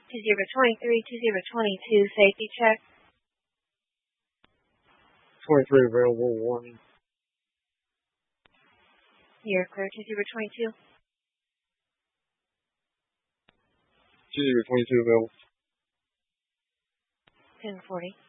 2023, 2022, safety check. 23 available, warning. You're clear, 2022. 2022 available. 1040.